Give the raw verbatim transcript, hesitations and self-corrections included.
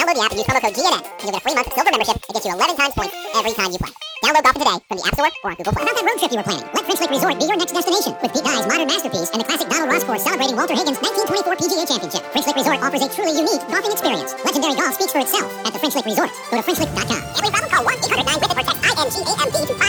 Download the app and use promo code G N N, and you'll get a free month of Silver membership that gets you eleven times points every time you play. Download Dolphin today from the App Store or on Google Play. About that road trip you were planning, let French Lick Resort be your next destination. With Pete Dye's modern masterpiece and the classic Donald Ross course celebrating Walter Higgins' nineteen twenty-four P G A Championship. French Lick Resort offers a truly unique golfing experience. Legendary golf speaks for itself at the French Lick Resort. Go to French Lick dot com. Every problem, call one eight hundred nine with it or text I N G A M D to